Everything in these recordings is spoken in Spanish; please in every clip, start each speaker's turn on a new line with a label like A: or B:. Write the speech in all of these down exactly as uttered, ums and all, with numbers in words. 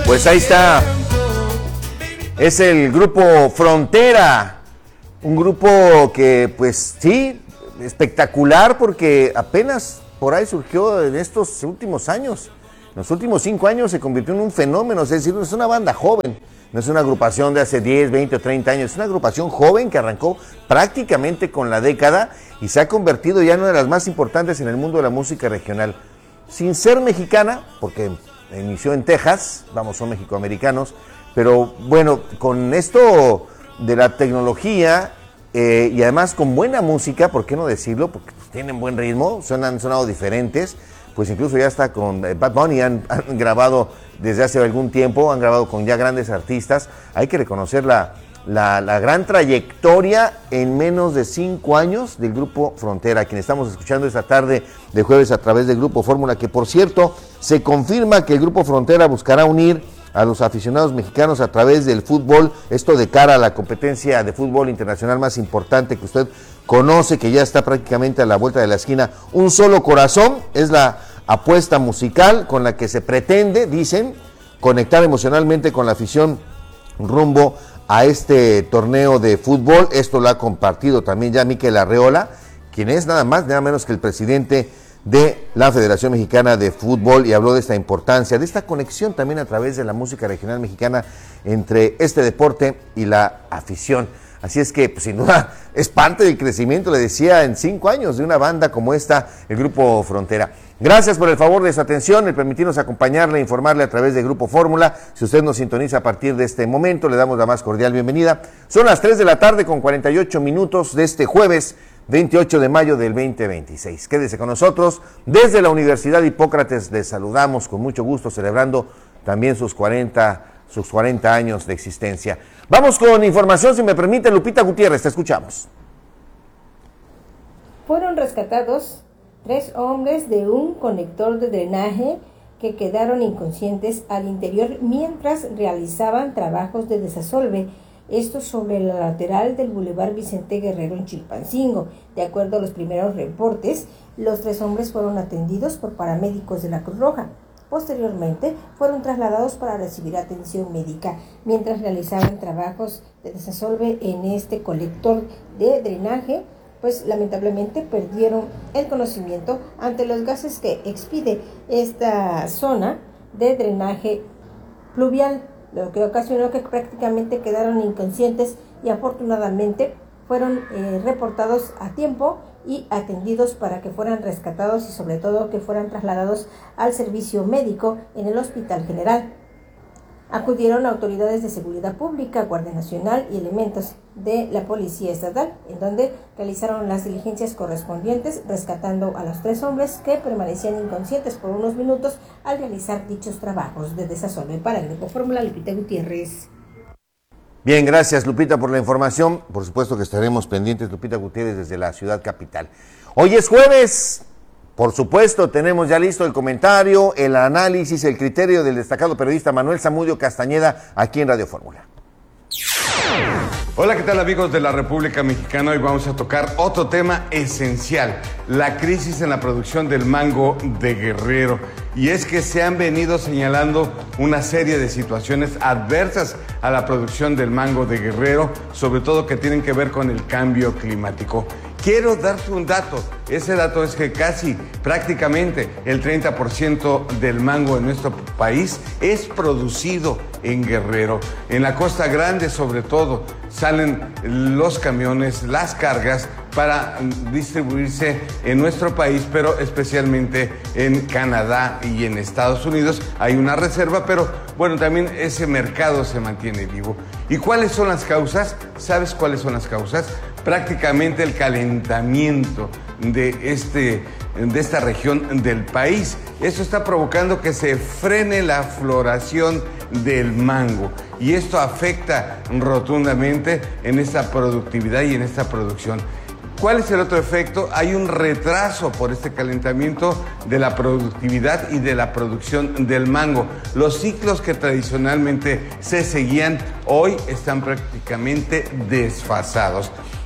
A: Pues ahí está. Es el grupo Frontera. Un grupo que, pues sí, espectacular porque apenas por ahí surgió en estos últimos años. En los últimos cinco años se convirtió en un fenómeno, es decir, es una banda joven. No es una agrupación de hace diez, veinte o treinta años, es una agrupación joven que arrancó prácticamente con la década y se ha convertido ya en una de las más importantes en el mundo de la música regional. Sin ser mexicana, porque inició en Texas, vamos, son mexicoamericanos, pero bueno, con esto de la tecnología eh, y además con buena música, ¿por qué no decirlo? Porque pues, tienen buen ritmo, suenan, han sonado diferentes, pues incluso ya está con eh, Bad Bunny, han, han grabado desde hace algún tiempo, han grabado con ya grandes artistas. Hay que reconocer la, la, la gran trayectoria en menos de cinco años del Grupo Frontera, quien estamos escuchando esta tarde de jueves a través del Grupo Fórmula, que por cierto, se confirma que el Grupo Frontera buscará unir a los aficionados mexicanos a través del fútbol, esto de cara a la competencia de fútbol internacional más importante que usted conoce, que ya está prácticamente a la vuelta de la esquina. Un solo corazón es la apuesta musical con la que se pretende, dicen, conectar emocionalmente con la afición rumbo a este torneo de fútbol. Esto lo ha compartido también ya Mikel Arreola, quien es nada más, nada menos que el presidente de la Federación Mexicana de Fútbol, y habló de esta importancia, de esta conexión también a través de la música regional mexicana entre este deporte y la afición. Así es que, pues, sin duda, es parte del crecimiento, le decía, en cinco años de una banda como esta, el Grupo Frontera. Gracias por el favor de su atención, el permitirnos acompañarle, informarle a través del Grupo Fórmula. Si usted nos sintoniza a partir de este momento, le damos la más cordial bienvenida. Son las tres de la tarde con cuarenta y ocho minutos de este jueves veintiocho de mayo del veinte veintiséis. Quédese con nosotros. Desde la Universidad Hipócrates les saludamos con mucho gusto, celebrando también sus cuarenta, sus cuarenta años de existencia. Vamos con información, si me permite, Lupita Gutiérrez, te escuchamos.
B: Fueron rescatados tres hombres de un conector de drenaje que quedaron inconscientes al interior mientras realizaban trabajos de desasolve. Esto sobre la lateral del Boulevard Vicente Guerrero en Chilpancingo. De acuerdo a los primeros reportes, los tres hombres fueron atendidos por paramédicos de la Cruz Roja. Posteriormente, fueron trasladados para recibir atención médica mientras realizaban trabajos de desasolve en este colector de drenaje. Pues lamentablemente perdieron el conocimiento ante los gases que expide esta zona de drenaje pluvial, lo que ocasionó que prácticamente quedaron inconscientes y afortunadamente fueron eh, reportados a tiempo y atendidos para que fueran rescatados y sobre todo que fueran trasladados al servicio médico en el Hospital General. Acudieron autoridades de seguridad pública, Guardia Nacional y elementos de la Policía Estatal, en donde realizaron las diligencias correspondientes, rescatando a los tres hombres que permanecían inconscientes por unos minutos al realizar dichos trabajos de desasolve. Para el Grupo Fórmula, Lupita Gutiérrez.
A: Bien, gracias Lupita por la información. Por supuesto que estaremos pendientes, Lupita Gutiérrez, desde la ciudad capital. Hoy es jueves. Por supuesto, tenemos ya listo el comentario, el análisis, el criterio del destacado periodista Manuel Zamudio Castañeda aquí en Radio Fórmula.
C: Hola, ¿qué tal amigos de la República Mexicana? Hoy vamos a tocar otro tema esencial, la crisis en la producción del mango de Guerrero. Y es que se han venido señalando una serie de situaciones adversas a la producción del mango de Guerrero, sobre todo que tienen que ver con el cambio climático. Quiero darte un dato, ese dato es que casi prácticamente el treinta por ciento del mango en nuestro país es producido en Guerrero. En la Costa Grande sobre todo salen los camiones, las cargas para distribuirse en nuestro país, pero especialmente en Canadá y en Estados Unidos. Hay una reserva, pero bueno, también ese mercado se mantiene vivo. ¿Y cuáles son las causas? ¿Sabes cuáles son las causas? Prácticamente el calentamiento de, este, de esta región del país. Esto está provocando que se frene la floración del mango y esto afecta rotundamente en esta productividad y en esta producción. ¿Cuál es el otro efecto? Hay un retraso por este calentamiento de la productividad y de la producción del mango. Los ciclos que tradicionalmente se seguían hoy están prácticamente desfasados.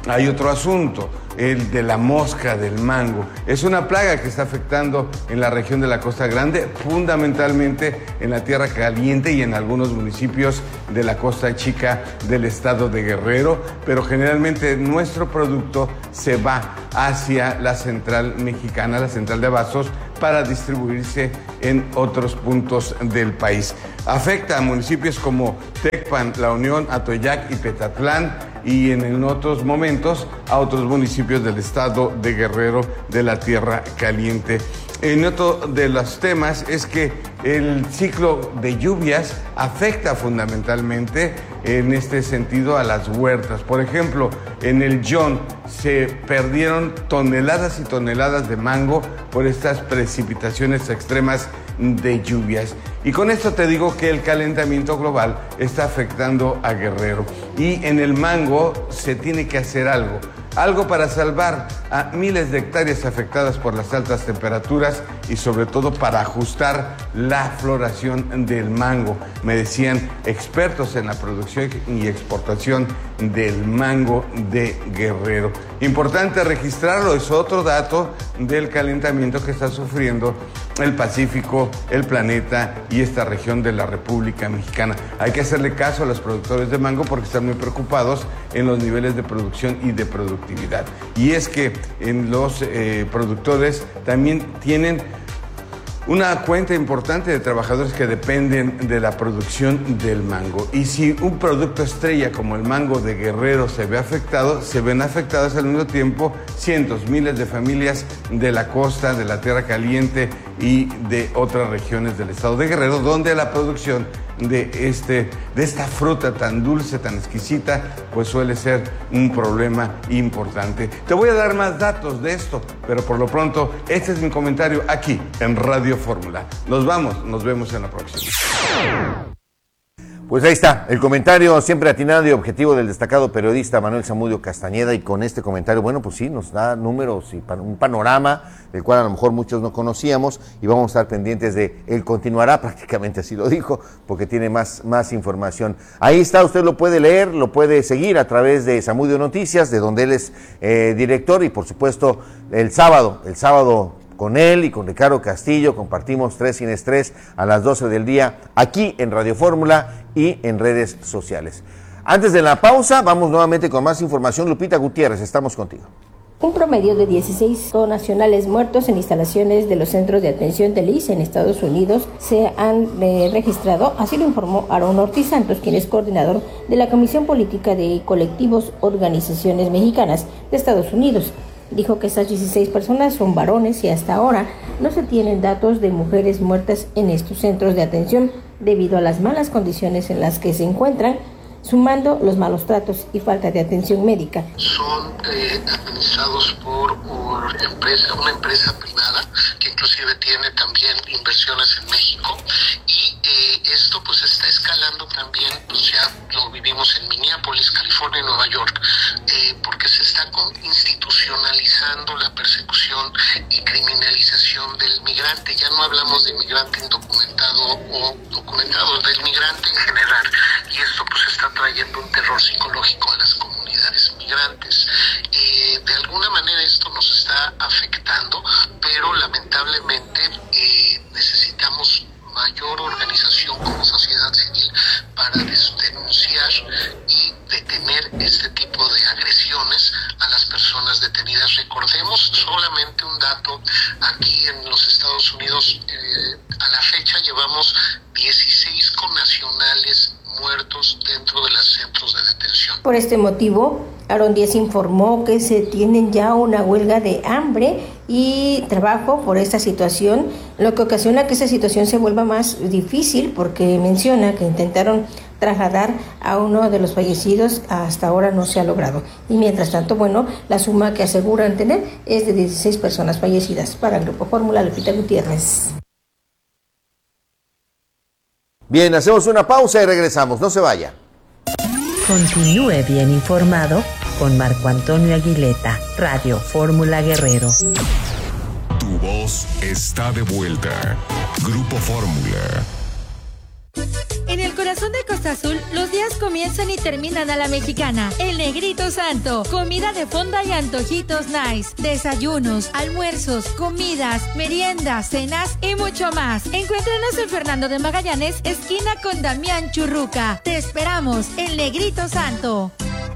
C: hay otro asunto, el de la mosca del mango. Es una plaga que está afectando en la región de la Costa Grande, fundamentalmente en la Tierra Caliente y en algunos municipios de la Costa Chica del estado de Guerrero, pero generalmente nuestro producto se va hacia la central mexicana, la central de abastos, para distribuirse en otros puntos del país. Afecta a municipios como Tecpan, La Unión, Atoyac y Petatlán, y en otros momentos a otros municipios del estado de Guerrero, de la Tierra Caliente. En otro de los temas es que el ciclo de lluvias afecta fundamentalmente en este sentido a las huertas. Por ejemplo, en el Yon se perdieron toneladas y toneladas de mango por estas precipitaciones extremas de lluvias. Y con esto te digo que el calentamiento global está afectando a Guerrero. Y en el mango se tiene que hacer algo. Algo para salvar a miles de hectáreas afectadas por las altas temperaturas y sobre todo para ajustar la floración del mango. Me decían expertos en la producción y exportación del mango de Guerrero. Importante registrarlo, es otro dato del calentamiento que está sufriendo el Pacífico, el planeta y esta región de la República Mexicana. Hay que hacerle caso a los productores de mango porque están muy preocupados en los niveles de producción y de productividad. Y es que en los eh, productores también tienen una cuenta importante de trabajadores que dependen de la producción del mango. Y si un producto estrella como el mango de Guerrero se ve afectado, se ven afectadas al mismo tiempo cientos, miles de familias de la costa, de la Tierra Caliente y de otras regiones del estado de Guerrero, donde la producción de, este, de esta fruta tan dulce, tan exquisita, pues suele ser un problema importante. Te voy a dar más datos de esto, pero por lo pronto, este es mi comentario aquí en Radio Fórmula. Nos vamos, nos vemos en la próxima.
A: Pues ahí está, el comentario siempre atinado y objetivo del destacado periodista Manuel Zamudio Castañeda, y con este comentario, bueno, pues sí, nos da números y un panorama del cual a lo mejor muchos no conocíamos, y vamos a estar pendientes de él. Continuará, prácticamente así lo dijo, porque tiene más, más información. Ahí está, usted lo puede leer, lo puede seguir a través de Zamudio Noticias, de donde él es eh, director, y por supuesto el sábado, el sábado con él y con Ricardo Castillo compartimos tres sin estrés a las doce del día aquí en Radio Fórmula y en redes sociales. Antes de la pausa, vamos nuevamente con más información. Lupita Gutiérrez, estamos contigo.
B: Un promedio de dieciséis connacionales muertos en instalaciones de los centros de atención del I S S S en Estados Unidos se han eh, registrado, así lo informó Aarón Ortiz Santos, quien es coordinador de la Comisión Política de Colectivos Organizaciones Mexicanas de Estados Unidos. Dijo que estas dieciséis personas son varones y hasta ahora no se tienen datos de mujeres muertas en estos centros de atención debido a las malas condiciones en las que se encuentran, sumando los malos tratos y falta de atención médica.
D: Son eh, administrados por una empresa, una empresa privada que inclusive tiene también inversiones en México, y eh, esto pues está escalando también, pues ya lo vivimos en Minneapolis, California y Nueva York, eh, porque se está institucionalizando la persecución y criminalización del migrante. Ya no hablamos de migrante indocumentado o documentado, del migrante en general, y esto pues está trayendo un terror psicológico a las comunidades migrantes. Eh, de alguna manera esto nos está afectando, pero lamentablemente eh, necesitamos mayor organización como sociedad civil para denunciar y detener este tipo de agresiones a las personas detenidas. Recordemos solamente un dato: aquí en los Estados Unidos eh, a la fecha llevamos dieciséis connacionales muertos dentro de los centros de detención.
B: Por este motivo, Aarón Díaz informó que se tienen ya una huelga de hambre y trabajo por esta situación, lo que ocasiona que esa situación se vuelva más difícil, porque menciona que intentaron trasladar a uno de los fallecidos, hasta ahora no se ha logrado. Y mientras tanto, bueno, la suma que aseguran tener es de dieciséis personas fallecidas. Para el Grupo Fórmula, Lupita Gutiérrez.
A: Bien, hacemos una pausa y regresamos. No se vaya.
E: Continúe bien informado con Marco Antonio Aguileta, Radio Fórmula Guerrero.
F: Tu voz está de vuelta. Grupo Fórmula.
G: En el corazón de Costa Azul, los días comienzan y terminan a la mexicana. El Negrito Santo. Comida de fonda y antojitos nice. Desayunos, almuerzos, comidas, meriendas, cenas y mucho más. Encuéntranos en Fernando de Magallanes, esquina con Damián Churruca. Te esperamos, El Negrito Santo.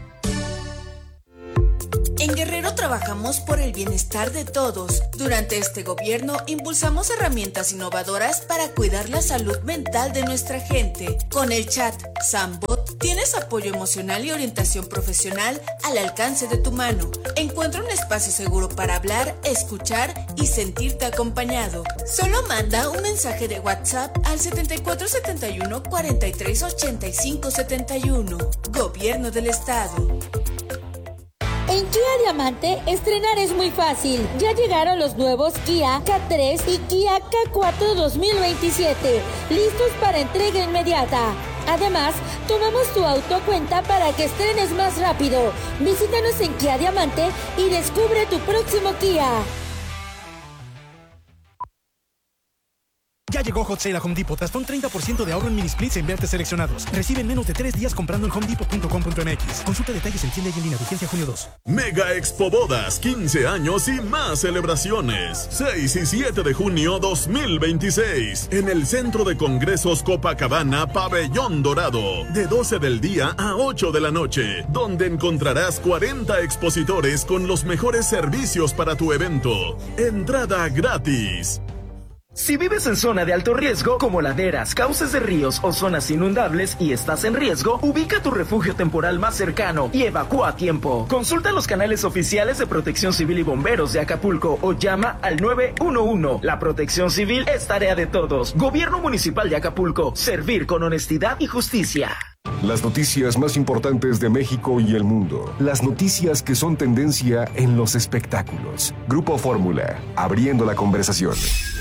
H: En Guerrero trabajamos por el bienestar de todos. Durante este gobierno impulsamos herramientas innovadoras para cuidar la salud mental de nuestra gente. Con el chat Sambot tienes apoyo emocional y orientación profesional al alcance de tu mano. Encuentra un espacio seguro para hablar, escuchar y sentirte acompañado. Solo manda un mensaje de WhatsApp al setenta y cuatro setenta y uno cuarenta y tres ochenta y cinco setenta y uno. Gobierno del Estado.
G: En Kia Diamante, estrenar es muy fácil. Ya llegaron los nuevos Kia K tres y Kia K cuatro dos mil veintisiete, listos para entrega inmediata. Además, tomamos tu auto a cuenta para que estrenes más rápido. Visítanos en Kia Diamante y descubre tu próximo Kia.
I: Ya llegó Hot Sale a Home Depot. Hasta un treinta por ciento de ahorro en mini splits en vertes seleccionados. Recibe en menos de tres días comprando en home depot punto com punto m x. Consulta detalles en tienda y en línea. Vigencia junio dos.
F: Mega Expo Bodas, quince años y más celebraciones. seis y siete de junio dos mil veintiséis. En el Centro de Congresos Copacabana, Pabellón Dorado. De doce del día a ocho de la noche. Donde encontrarás cuarenta expositores con los mejores servicios para tu evento. Entrada gratis.
J: Si vives en zona de alto riesgo, como laderas, cauces de ríos o zonas inundables y estás en riesgo, ubica tu refugio temporal más cercano y evacúa a tiempo. Consulta los canales oficiales de Protección Civil y Bomberos de Acapulco o llama al nueve uno uno. La protección civil es tarea de todos. Gobierno Municipal de Acapulco. Servir con honestidad y justicia.
K: Las noticias más importantes de México y el mundo. Las noticias que son tendencia en los espectáculos. Grupo Fórmula, abriendo la conversación.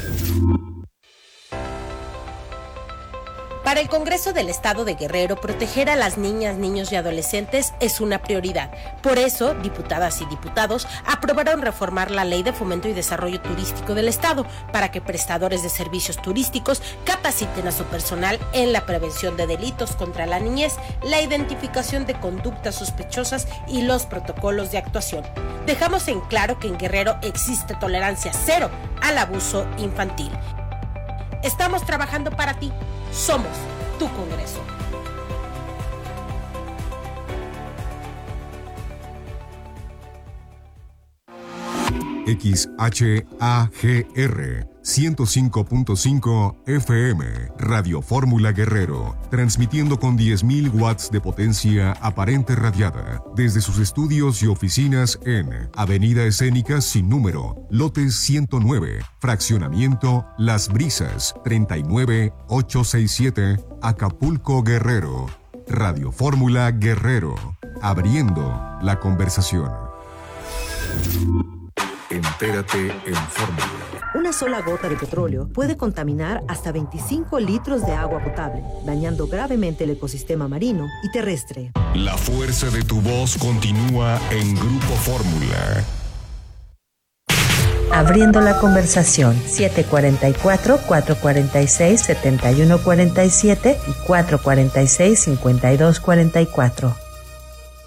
L: Para el Congreso del Estado de Guerrero, proteger a las niñas, niños y adolescentes es una prioridad. Por eso, diputadas y diputados aprobaron reformar la Ley de Fomento y Desarrollo Turístico del Estado para que prestadores de servicios turísticos capaciten a su personal en la prevención de delitos contra la niñez, la identificación de conductas sospechosas y los protocolos de actuación. Dejamos en claro que en Guerrero existe tolerancia cero al abuso infantil. Estamos trabajando para ti. Somos tu Congreso.
M: X H A G R ciento cinco punto cinco F M, Radio Fórmula Guerrero, transmitiendo con diez mil watts de potencia aparente radiada desde sus estudios y oficinas en Avenida Escénica sin número, lote ciento nueve, fraccionamiento Las Brisas, treinta y nueve ochocientos sesenta y siete, Acapulco, Guerrero. Radio Fórmula Guerrero, abriendo la conversación.
K: Entérate en Fórmula.
E: Una sola gota de petróleo puede contaminar hasta veinticinco litros de agua potable, dañando gravemente el ecosistema marino y terrestre.
M: La fuerza de tu voz continúa en Grupo Fórmula.
E: Abriendo la conversación, siete cuatro cuatro, cuatro cuatro seis, siete uno cuatro siete y cuatro cuatro seis, cinco dos cuatro cuatro.